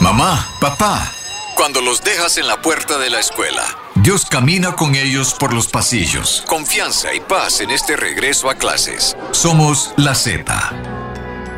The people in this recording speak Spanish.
Mamá, papá. Cuando los dejas en la puerta de la escuela. Dios camina con ellos por los pasillos. Confianza y paz en este regreso a clases. Somos la Z.